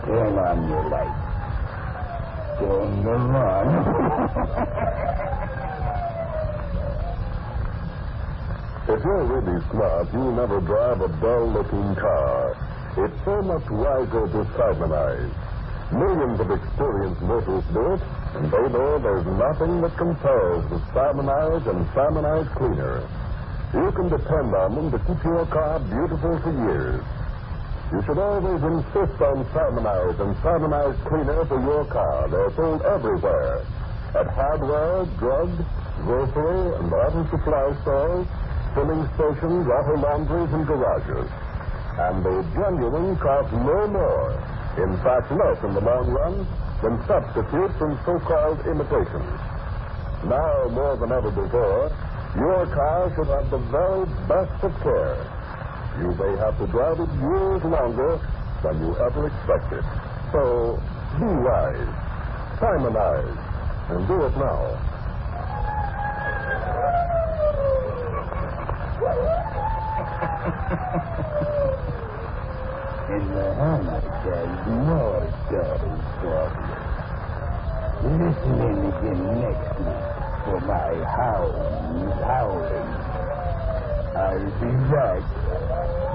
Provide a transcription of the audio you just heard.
Turn on your light. Turn them on. If you're really smart, you'll never drive a dull-looking car. It's so much wiser to Simonize. Millions of experienced motorists do it, and they know there's nothing that compares with Simonize and Simonize Cleaner. You can depend on them to keep your car beautiful for years. You should always insist on Simonize and Simonize Cleaner for your car. They're sold everywhere. At hardware, drug, grocery, and auto supply stores, filling stations, auto laundries, and garages. And the genuine cost no more. In fact, less in the long run than substitutes and so-called imitations. Now, more than ever before, your car should have the very best of care. You may have to drive it years longer than you ever expected. So, be wise. Simonize. And do it now. In the hammer, there's more stories for you. Listen in again next week for my hounds howling. I'll be back.